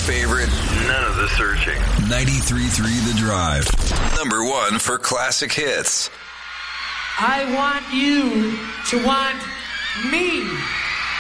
favorite, none of the searching. 93.3 The Drive. Number one for classic hits. I want you to want me.